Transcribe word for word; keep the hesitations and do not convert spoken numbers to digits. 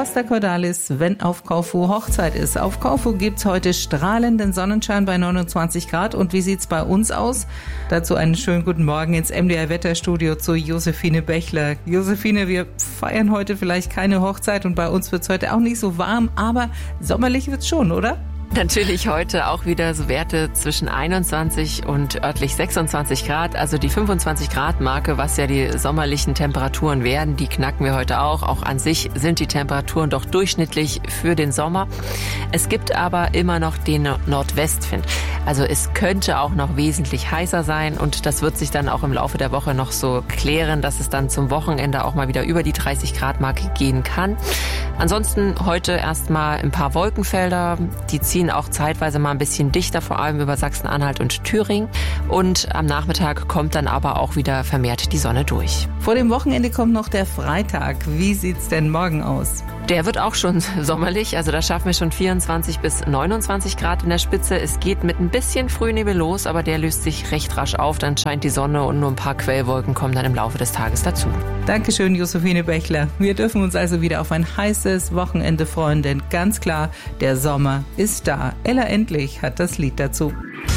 Costa Cordalis, wenn auf Korfu Hochzeit ist. Auf Korfu gibt's heute strahlenden Sonnenschein bei neunundzwanzig Grad. Und wie sieht's bei uns aus? Dazu einen schönen guten Morgen ins M D R-Wetterstudio zu Josephine Bächler. Josephine, wir feiern heute vielleicht keine Hochzeit und bei uns wird's heute auch nicht so warm, aber sommerlich wird's schon, oder? Natürlich heute auch wieder so Werte zwischen einundzwanzig und örtlich sechsundzwanzig Grad, also die fünfundzwanzig Grad Marke, was ja die sommerlichen Temperaturen werden, die knacken wir heute auch. Auch an sich sind die Temperaturen doch durchschnittlich für den Sommer. Es gibt aber immer noch den Nordwestwind, also es könnte auch noch wesentlich heißer sein und das wird sich dann auch im Laufe der Woche noch so klären, dass es dann zum Wochenende auch mal wieder über die dreißig Grad Marke gehen kann. Ansonsten heute erstmal ein paar Wolkenfelder, die ziehen auch zeitweise mal ein bisschen dichter, vor allem über Sachsen-Anhalt und Thüringen. Und am Nachmittag kommt dann aber auch wieder vermehrt die Sonne durch. Vor dem Wochenende kommt noch der Freitag. Wie sieht's denn morgen aus? Der wird auch schon sommerlich, also da schaffen wir schon vierundzwanzig bis neunundzwanzig Grad in der Spitze. Es geht mit ein bisschen Frühnebel los, aber der löst sich recht rasch auf. Dann scheint die Sonne und nur ein paar Quellwolken kommen dann im Laufe des Tages dazu. Dankeschön, Josephine Bächler. Wir dürfen uns also wieder auf ein heißes Wochenende freuen, denn ganz klar, der Sommer ist da. Ella Endlich hat das Lied dazu.